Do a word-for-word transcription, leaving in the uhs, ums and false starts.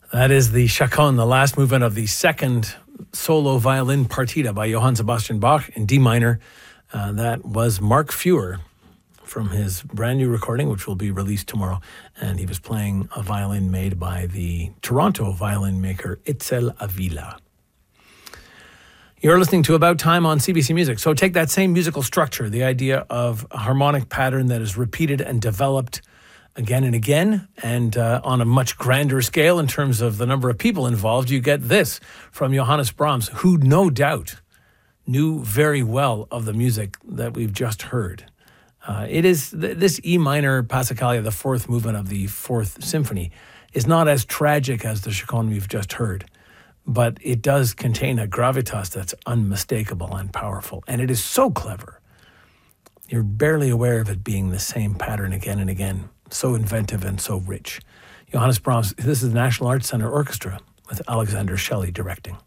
That is the Chaconne, the last movement of the second solo violin partita by Johann Sebastian Bach in D minor. Uh, that was Mark Feuer from his brand new recording, which will be released tomorrow. And he was playing a violin made by the Toronto violin maker Itzel Avila. You're listening to About Time on C B C Music. So take that same musical structure, the idea of a harmonic pattern that is repeated and developed again and again, and uh, on a much grander scale in terms of the number of people involved. You get this from Johannes Brahms, who no doubt knew very well of the music that we've just heard. Uh, it is th- this E minor Passacaglia, the fourth movement of the Fourth Symphony, is not as tragic as the Chaconne we've just heard, but it does contain a gravitas that's unmistakable and powerful, and it is so clever. You're barely aware of it being the same pattern again and again. So inventive and so rich. Johannes Brahms, this is the National Arts Centre Orchestra with Alexander Shelley directing.